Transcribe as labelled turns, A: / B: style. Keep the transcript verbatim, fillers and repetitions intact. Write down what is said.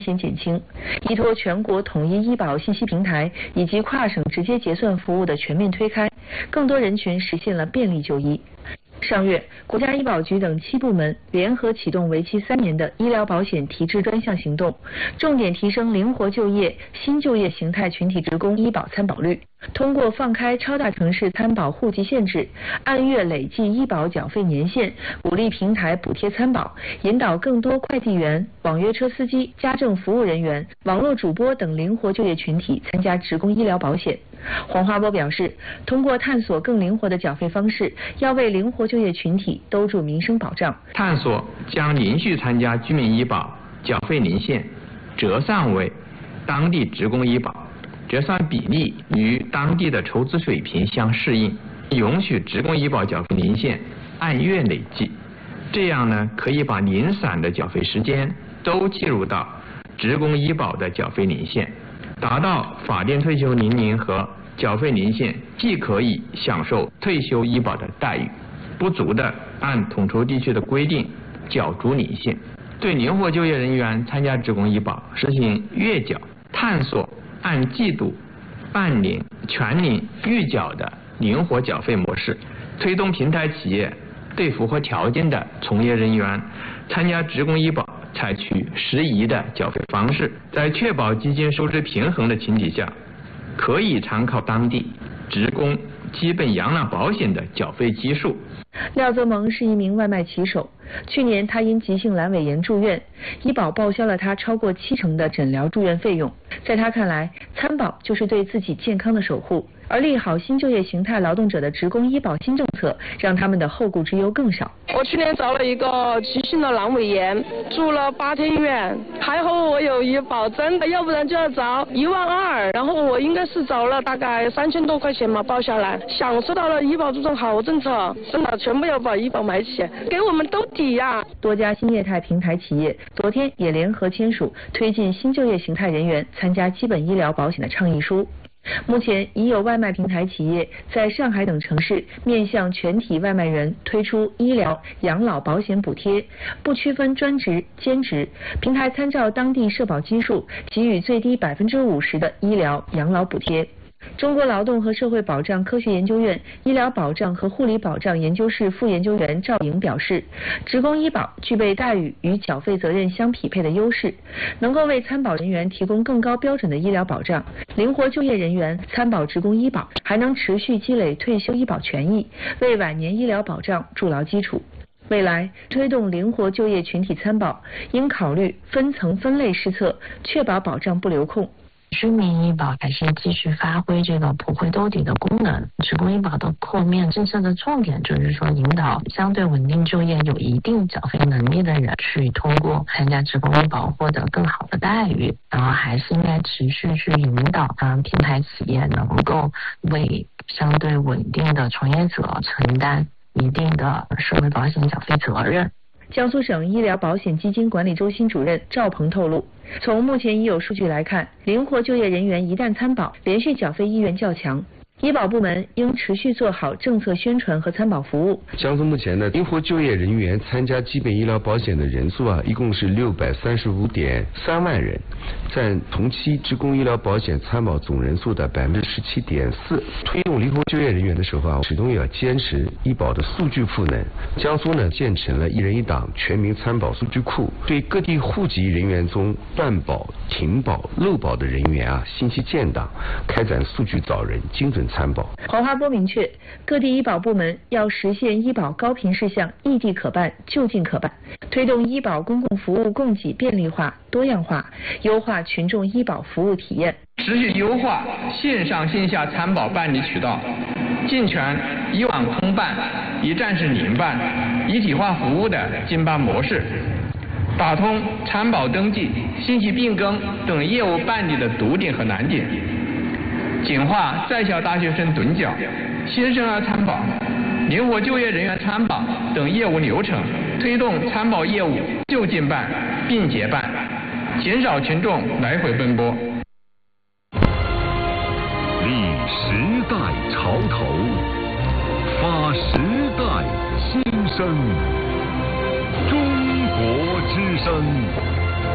A: 显减轻，依托全国统一医保信息平台以及跨省直接结算服务的全面推开，更多人群实现了便利就医。上月，国家医保局等七部门联合启动为期三年的医疗保险提质专项行动，重点提升灵活就业、新就业形态群体职工医保参保率。通过放开超大城市参保户籍限制，按月累计医保缴费年限，鼓励平台补贴参保，引导更多快递员、网约车司机、家政服务人员、网络主播等灵活就业群体参加职工医疗保险。黄华波表示，通过探索更灵活的缴费方式，要为灵活就业群体兜住民生保障。
B: 探索将连续参加居民医保缴费年限折算为当地职工医保，折算比例与当地的筹资水平相适应，允许职工医保缴费年限按月累计，这样呢可以把零散的缴费时间都计入到职工医保的缴费年限，达到法定退休年龄和缴费年限既可以享受退休医保的待遇，不足的按统筹地区的规定缴足年限。对灵活就业人员参加职工医保实行月缴，探索按季度、半年、全年预缴的灵活缴费模式，推动平台企业对符合条件的从业人员参加职工医保采取适宜的缴费方式，在确保基金收支平衡的前提下，可以参考当地职工基本养老保险的缴费基数。
A: 廖泽蒙是一名外卖骑手，去年他因急性阑尾炎住院，医保报销了他超过七成的诊疗住院费用。在他看来，参保就是对自己健康的守护，而利好新就业形态劳动者的职工医保新政策，让他们的后顾之忧更少。
C: 我去年遭了一个急性的阑尾炎，住了八天院，还好我有医保，真的要不然就要遭一万二，然后我应该是遭了大概三千多块钱嘛报下来，享受到了医保这种好政策，真的全部要把医保买起，给我们兜底呀！
A: 多家新业态平台企业昨天也联合签署推进新就业形态人员参加基本医疗保险的倡议书。目前已有外卖平台企业在上海等城市面向全体外卖人推出医疗、养老保险补贴，不区分专职、兼职，平台参照当地社保基数，给予最低百分之五十的医疗、养老补贴。中国劳动和社会保障科学研究院医疗保障和护理保障研究室副研究员赵颖表示，职工医保具备待遇与缴费责任相匹配的优势，能够为参保人员提供更高标准的医疗保障。灵活就业人员参保职工医保，还能持续积累退休医保权益，为晚年医疗保障筑牢基础。未来推动灵活就业群体参保，应考虑分层分类施策，确保保障不流空。
D: 居民医保还是继续发挥这个普惠兜底的功能。职工医保的扩面政策的重点就是说，引导相对稳定就业、有一定缴费能力的人去通过参加职工医保获得更好的待遇，然后还是应该持续去引导啊平台企业能够为相对稳定的从业者承担一定的社会保险缴费责任。
A: 江苏省医疗保险基金管理中心主任赵鹏透露，从目前已有数据来看，灵活就业人员一旦参保，连续缴费意愿较强。医保部门应持续做好政策宣传和参保服务。
E: 江苏目前呢，灵活就业人员参加基本医疗保险的人数啊，一共是六百三十五点三万人，占同期职工医疗保险参保总人数的百分之十七点四。推动灵活就业人员的时候啊，始终要坚持医保的数据赋能。江苏呢，建成了一人一档全民参保数据库，对各地户籍人员中断保、停保、漏保的人员啊，信息建档，开展数据找人、精准参保。
A: 黄华波明确，各地医保部门要实现医保高频事项异地可办、就近可办，推动医保公共服务供给便利化、多样化，优化群众医保服务体验。
B: 持续优化线上线下参保办理渠道，健全医网通办、一站式联办、一体化服务的经办模式，打通参保登记、信息变更等业务办理的堵点和难点，简化在校大学生趸缴、新生儿参保、灵活就业人员参保等业务流程，推动参保业务就近办、并结办，减少群众来回奔波。
F: 立时代潮头，发时代新声，中国之声。